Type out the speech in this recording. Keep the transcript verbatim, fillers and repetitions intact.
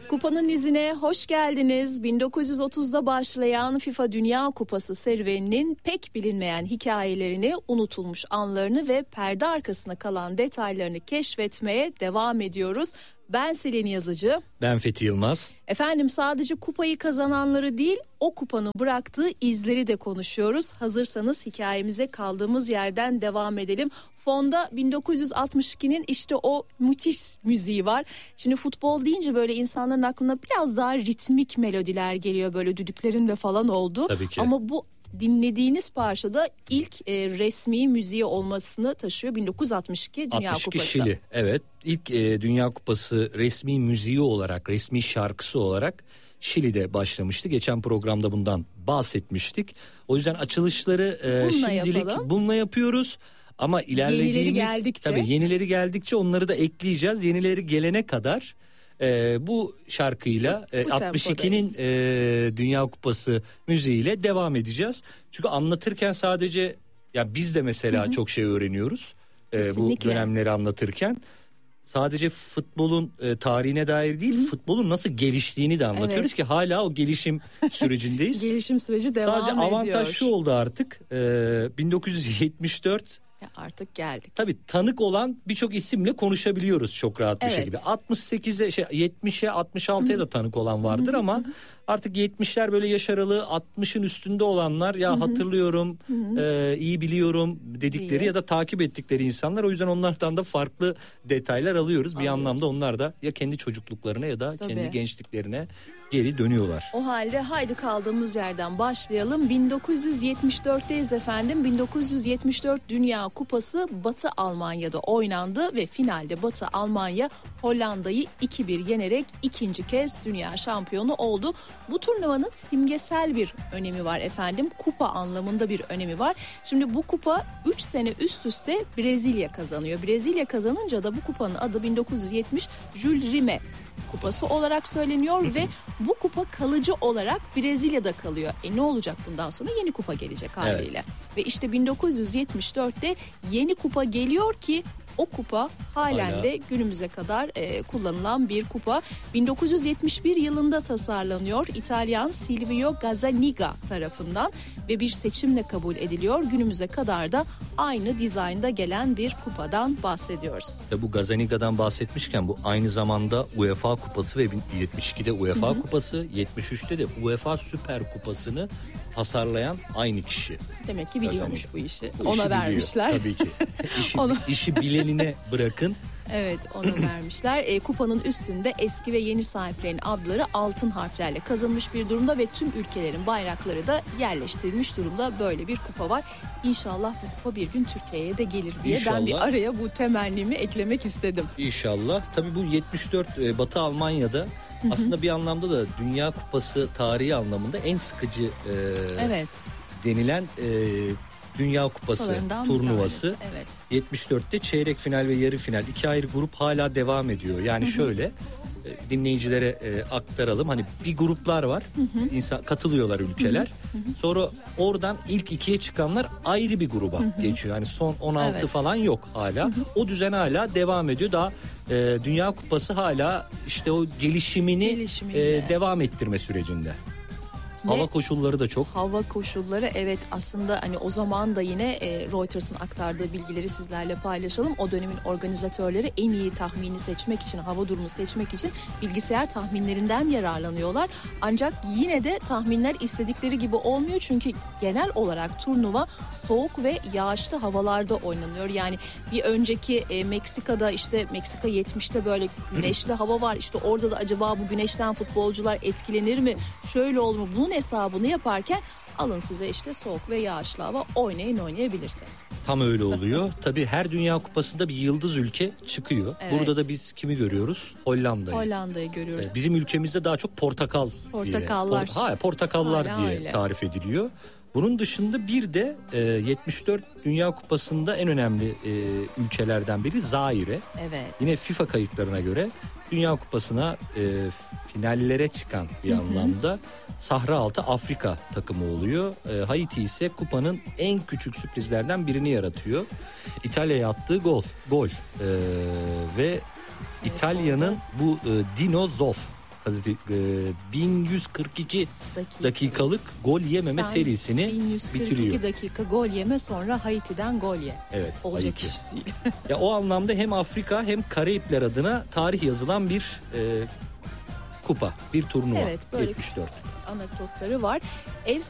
Kupanın izine hoş geldiniz. bin dokuz yüz otuzda başlayan FIFA Dünya Kupası serüveninin pek bilinmeyen hikayelerini, unutulmuş anlarını ve perde arkasına kalan detaylarını keşfetmeye devam ediyoruz. Ben Selin Yazıcı. Ben Fethi Yılmaz. Efendim sadece kupayı kazananları değil, o kupanın bıraktığı izleri de konuşuyoruz. Hazırsanız hikayemize kaldığımız yerden devam edelim. Fonda bin dokuz yüz altmış ikinin işte o müthiş müziği var. Şimdi futbol deyince böyle insanların aklına biraz daha ritmik melodiler geliyor. Böyle düdüklerin ve falan oldu. Tabii ki. Ama bu dinlediğiniz parçada ilk e, resmi müziği olmasını taşıyor. bin dokuz yüz altmış iki Dünya altmış iki Kupası. Şili, evet. İlk e, Dünya Kupası resmi müziği olarak, resmi şarkısı olarak Şili'de başlamıştı. Geçen programda bundan bahsetmiştik. O yüzden açılışları e, şimdilik yapalım. Bununla yapıyoruz. Ama ilerlediğimiz yenileri geldikçe, tabii yenileri geldikçe onları da ekleyeceğiz. Yenileri gelene kadar e, bu şarkıyla e, bu altmış ikinin e, Dünya Kupası müziğiyle devam edeceğiz. Çünkü anlatırken sadece ya biz de mesela hı hı. çok şey öğreniyoruz e, bu dönemleri anlatırken. Sadece futbolun e, tarihine dair değil, hı. futbolun nasıl geliştiğini de anlatıyoruz evet. ki hala o gelişim sürecindeyiz. Gelişim süreci devam Sadece ediyor. Sadece avantaj şu oldu artık e, bin dokuz yüz yetmiş dört artık geldik. Tabii tanık olan birçok isimle konuşabiliyoruz çok rahat bir evet. şekilde. altmış sekize, şey, yetmişe, altmış altıya da tanık olan vardır Hı-hı. ama artık yetmişler böyle yaş aralığı altmışın üstünde olanlar ya Hı-hı. hatırlıyorum, e, iyi biliyorum dedikleri iyi. ya da takip ettikleri insanlar. O yüzden onlardan da farklı detaylar alıyoruz. Bir alıyoruz. Anlamda onlar da ya kendi çocukluklarına ya da Tabii. kendi gençliklerine geri dönüyorlar. O halde haydi kaldığımız yerden başlayalım. bin dokuz yüz yetmiş dörtteyiz efendim. bin dokuz yüz yetmiş dört Dünya Kupası Batı Almanya'da oynandı ve finalde Batı Almanya Hollanda'yı iki bir yenerek ikinci kez dünya şampiyonu oldu. Bu turnuvanın simgesel bir önemi var efendim. Kupa anlamında bir önemi var. Şimdi bu kupa üç sene üst üste Brezilya kazanıyor. Brezilya kazanınca da bu kupanın adı bin dokuz yüz yetmiş Jules Rimet Kupası olarak söyleniyor ve bu kupa kalıcı olarak Brezilya'da kalıyor. E ne olacak bundan sonra? Yeni kupa gelecek haliyle. Evet. Ve işte bin dokuz yüz yetmiş dörtte yeni kupa geliyor ki o kupa halen Hala. de günümüze kadar e, kullanılan bir kupa. bin dokuz yüz yetmiş bir yılında tasarlanıyor İtalyan Silvio Gazzaniga tarafından ve bir seçimle kabul ediliyor. Günümüze kadar da aynı dizaynda gelen bir kupadan bahsediyoruz. Tabi bu Gazzaniga'dan bahsetmişken bu aynı zamanda UEFA Kupası ve yetmiş ikide UEFA Hı-hı. Kupası, yetmiş üçte de UEFA Süper Kupası'nı tasarlayan aynı kişi. Demek ki biliyormuş bu işi. Bu Ona işi vermişler. Biliyor, tabii ki. İşi, Onu... işi bilenine bırakın. Evet, onu vermişler. E, kupanın üstünde eski ve yeni sahiplerin adları altın harflerle kazınmış bir durumda ve tüm ülkelerin bayrakları da yerleştirilmiş durumda. Böyle bir kupa var. İnşallah bu kupa bir gün Türkiye'ye de gelir diye İnşallah. Ben bir araya bu temennimi eklemek istedim. İnşallah. Tabii bu yetmiş dört e, Batı Almanya'da aslında bir anlamda da Dünya Kupası tarihi anlamında en sıkıcı e, evet. denilen e, Dünya Kupası turnuvası. Evet. yetmiş dörtte çeyrek final ve yarı final iki ayrı grup hala devam ediyor. Yani şöyle e, dinleyicilere e, aktaralım. Hani bir gruplar var. Hı hı. İnsan katılıyorlar ülkeler. Hı hı. Sonra oradan ilk ikiye çıkanlar ayrı bir gruba hı hı. geçiyor. Yani son on altı evet. falan yok hala. Hı hı. O düzen hala devam ediyor. Daha e, Dünya Kupası hala işte o gelişimini e, devam ettirme sürecinde. Hava koşulları da çok. Hava koşulları evet aslında hani o zaman da yine e, Reuters'ın aktardığı bilgileri sizlerle paylaşalım. O dönemin organizatörleri en iyi tahmini seçmek için, hava durumunu seçmek için bilgisayar tahminlerinden yararlanıyorlar. Ancak yine de tahminler istedikleri gibi olmuyor çünkü genel olarak turnuva soğuk ve yağışlı havalarda oynanıyor. Yani bir önceki e, Meksika'da işte Meksika yetmişte böyle güneşli hava var. İşte orada da acaba bu güneşten futbolcular etkilenir mi? Şöyle olur mu? Bunun hesabını yaparken alın size işte soğuk ve yağışlı hava oynayın oynayabilirsiniz. Tam öyle oluyor. Tabii her Dünya Kupası'nda bir yıldız ülke çıkıyor. Evet. Burada da biz kimi görüyoruz? Hollanda'yı. Hollanda'yı görüyoruz. Ee, bizim ülkemizde daha çok portakal Portakallar. diye. Por- ha, portakallar Hala diye öyle. tarif ediliyor. Bunun dışında bir de e, yetmiş dört Dünya Kupası'nda en önemli e, ülkelerden biri Zaire. Evet. Yine FIFA kayıtlarına göre Dünya Kupası'na e, finallere çıkan bir Hı-hı. anlamda Sahra Altı Afrika takımı oluyor. E, Haiti ise kupanın en küçük sürprizlerden birini yaratıyor. İtalya'ya attığı gol. Gol. E, ve evet, İtalya'nın bu e, Dino Zoff bin yüz kırk iki dakika. dakikalık gol yememe Sen serisini bin yüz kırk iki bitiriyor. dakika gol yeme, sonra Haiti'den gol ye. Evet. Olacak Haiti. iş değil. Ya o anlamda hem Afrika hem Karayipler adına tarih yazılan bir e, kupa, bir turnuva. Evet, böyle yetmiş dört anekdotları var. Ev